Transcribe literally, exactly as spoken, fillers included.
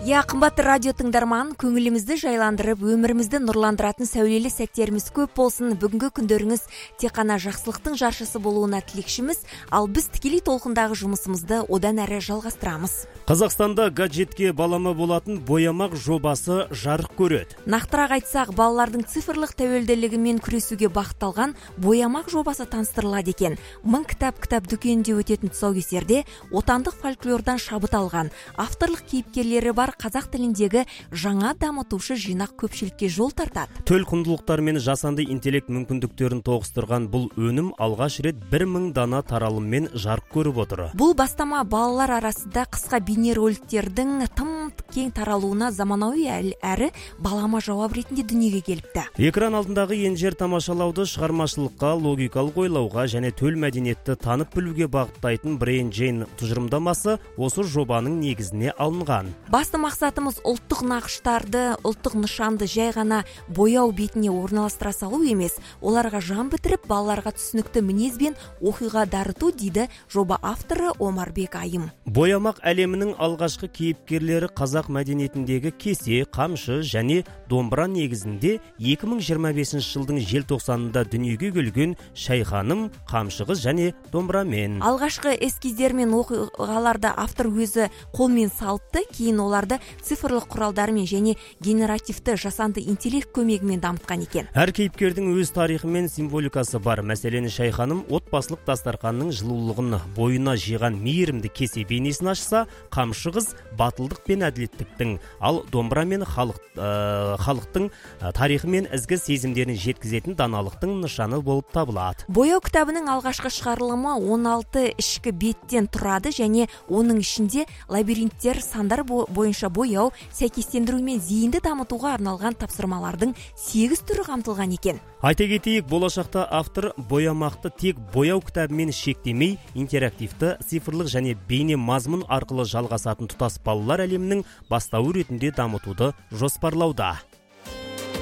Я қымбатты радио тыңдарман, көңілімізді жайландырып, өмірімізді нұрландыратын сәулелі сәттеріміз көп болсын. Бүгінгі күндеріңіз тек қана жақсылықтың жаршысы болуына тілекшіміз, ал біз тікелей толқындағы жұмысымызды одан әрі жалғастырамыз. Қазақстанда гаджетке балама болатын боямақ жобасы жарық көреді. Нақтырақ айтсақ, балалардың цифрлық тәуелділігімен күресуге бағытталған боямақ жобасы таныстырылады екен. Мың кітап кітап дүкенінде өтетін тұсаукесерде отандық фольклордан шабыт алған авторлық кейіпкерлері бар қазақ тіліндегі жаңа дамытушы жинақ көпшілікке жол тартады. Төл құндылықтар мен жасанды интеллект мүмкіндіктерін тоғыстырған бұл өнім алғаш рет бір мың дана таралыммен жарық көріп отыр. Бұл бастама балалар арасында қысқа бейнероликтердің тым кең таралуына заманауи әрі балама жауап ретінде дүниеге келіпті. Экран алдындағы енжер тамашалауды шығармашылыққа, логикалық ойлауға және төл мәдениетті танып білуге бағыттайтын Брейн Джейн тұжырымдамасы осы жобаның негізіне алынған. Басты мақсатымыз ұлттық нақыштарды, ұлттық нышанды жай ғана бояу бетіне орналастыра салу емес, оларға жан бітіріп, балаларға түсінікті мінезбен оқиға дарыту, дейді жоба авторы Омарбек Айым. Боямақ әлемінің алғашқы кейіпкерлері қазақ мәдениетіндегі кесе, қамшы және домбыра негізінде екі мың жиырма бесінші жылдың желтоқсанында дүниеге келген Шайханым, Қамшығыз және домбырамен. Алғашқы эскиздер мен оқиғаларды автор өзі қолмен салыпты, кейін оларды цифрлық құралдармен және генеративті жасанды интеллект көмегімен дамытқан екен. Әр кейіпкердің өз тарихы мен символикасы бар. Мәселені Шайханым отбасылық дастарханның жылулығын бойына жиған мейірімді кесе бейнесін ашса, Қамшығыз батылдық пен әділеттіктің, ал домбыра мен халық, ә, халықтың тарихы мен ізгі сезімдерін жеткізетін даналықтың нышаны болып табылады. Бояу кітабының алғашқы шығарылымы он алты ішкі беттен тұрады және оның ішінде лабиринттер, сандар бойынша бояу, сәйкестендіру мен зейінді дамытуға арналған тапсырмалардың сегіз түрі қамтылған екен. Айта кетейік, болашақта автор боямақты тек бояу кітабымен шектемей, интерактивті, цифрлық және бейне мазмұн арқылы жалғасатын тұтас балалар әлемінің бастауы ретінде дамытуды жоспарлауда.